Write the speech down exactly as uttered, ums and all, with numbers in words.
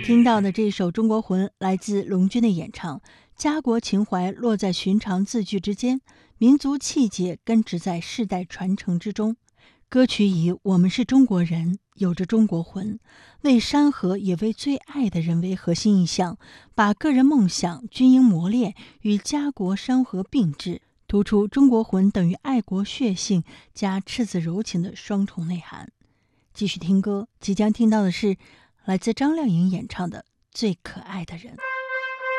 听到的这首《中国魂》来自龙军的演唱，家国情怀落在寻常字句之间，民族气节根植在世代传承之中。歌曲以我们是中国人，有着中国魂，为山河也为最爱的人为核心意象，把个人梦想、军营磨练与家国山河并置，突出中国魂等于爱国血性加赤子柔情的双重内涵。继续听歌，即将听到的是来自张靓颖演唱的《最可爱的人》。